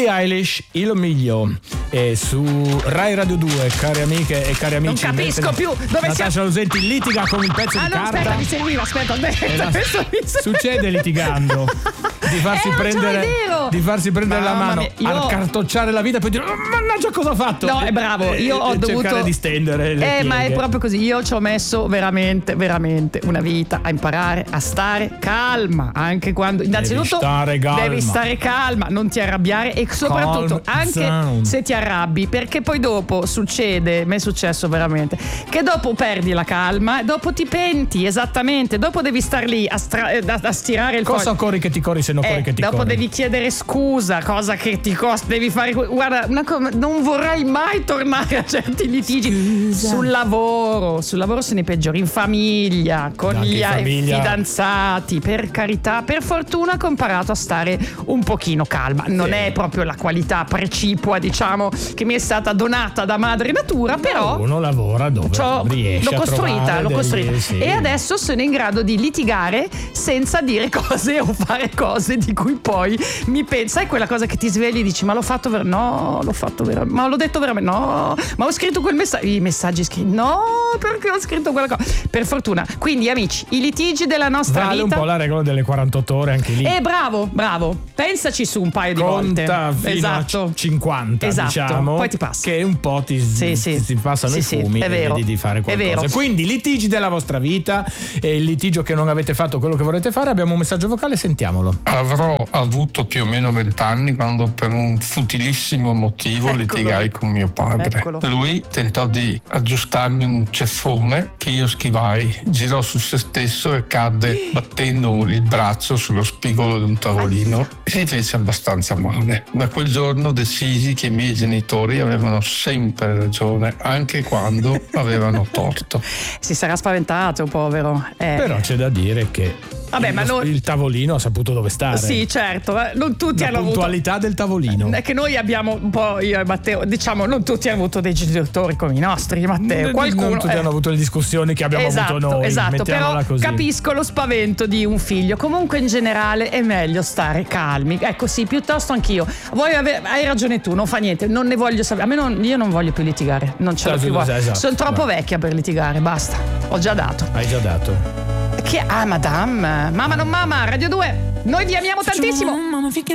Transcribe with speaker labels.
Speaker 1: Billie Eilish, Il Miglio, e su Rai Radio 2, cari amiche e cari amici.
Speaker 2: Non capisco più dove
Speaker 1: Natascia
Speaker 2: siamo.
Speaker 1: Losetti litiga con il pezzo di carta.
Speaker 2: Aspetta, mi serviva, aspetta.
Speaker 1: Succede litigando di farsi prendere la mano, accartocciare la vita e poi dire mannaggia cosa ho fatto.
Speaker 2: No, è bravo, io ho dovuto
Speaker 1: cercare di stendere le pieghe.
Speaker 2: Ma è proprio così, io ci ho messo veramente una vita a imparare a stare calma, anche quando innanzitutto devi stare calma, non ti arrabbiare e soprattutto anche se ti arrabbi, perché poi dopo succede, mi è successo veramente, che dopo perdi la calma, dopo ti penti, esattamente, dopo devi star lì a stirare il foglio.
Speaker 1: Cosa corri che ti corri se non corri che ti corri?
Speaker 2: Dopo devi chiedere scusa, cosa che ti costa, devi fare, guarda, non vorrei mai tornare a certi litigi. Sul lavoro se ne peggiori, in famiglia, con gli fidanzati, per carità, per fortuna che ho imparato a stare un pochino calma. Non è proprio la qualità precipua, diciamo, che mi è stata donata da madre natura, però
Speaker 1: uno lavora dove riesce
Speaker 2: l'ho costruita.
Speaker 1: Sì.
Speaker 2: E adesso sono in grado di litigare senza dire cose o fare cose di cui poi mi pensa. Sai quella cosa che ti svegli e dici ma l'ho fatto veramente? No, l'ho fatto veramente. Ma l'ho detto veramente? No, ma ho scritto quel messaggio. I messaggi scritti. No, perché ho scritto quella cosa? Per fortuna. Quindi amici, i litigi della nostra
Speaker 1: vale
Speaker 2: vita.
Speaker 1: Un po' la regola delle 48 ore anche lì.
Speaker 2: Bravo. Pensaci su un paio di volte.
Speaker 1: Conta fino a 50, diciamo.
Speaker 2: Poi ti passa.
Speaker 1: Che un po' ti passano i fumi
Speaker 2: è vero,
Speaker 1: e vedi di fare qualcosa.
Speaker 2: È vero.
Speaker 1: Quindi litigi della vostra vita e il litigio che non avete fatto quello che volete fare. Abbiamo un messaggio vocale, sentiamolo.
Speaker 3: Avrò avuto più o meno 20 anni quando per un futilissimo motivo litigai con mio padre. Lui tentò di aggiustarmi un ceffone che io schivai, girò su se stesso e cadde battendo il braccio sullo spigolo di un tavolino e si fece abbastanza male. Da quel giorno decisi che i miei genitori avevano sempre ragione, anche quando avevano torto.
Speaker 2: Si sarà spaventato, povero.
Speaker 1: Però c'è da dire che il tavolino ha saputo dove stare.
Speaker 2: Sì, certo, non tutti hanno avuto.
Speaker 1: La puntualità del tavolino.
Speaker 2: È che noi abbiamo un po', io e Matteo, diciamo, non tutti hanno avuto dei genitori come i nostri, Matteo. Qualcuno.
Speaker 1: Non tutti hanno avuto le discussioni che abbiamo avuto noi.
Speaker 2: Esatto, però
Speaker 1: così.
Speaker 2: Capisco lo spavento di un figlio. Comunque in generale è meglio stare calmi. Ecco, sì, piuttosto anch'io. Hai ragione tu, non fa niente, non ne voglio sapere. Io non voglio più litigare, non ce l'ho più.
Speaker 1: Esatto.
Speaker 2: Sono troppo vecchia per litigare, basta. Ho già dato.
Speaker 1: Hai già dato.
Speaker 2: Madame, mamma non mamma, Radio 2. Noi vi amiamo tantissimo.